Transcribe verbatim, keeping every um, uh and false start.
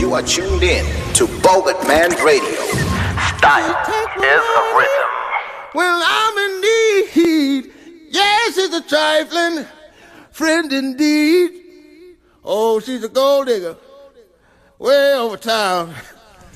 You are tuned in to Bogart Man Radio. Style is a rhythm. Well, I'm in need. Yes, it's a trifling friend indeed. Oh, she's a gold digger way over town.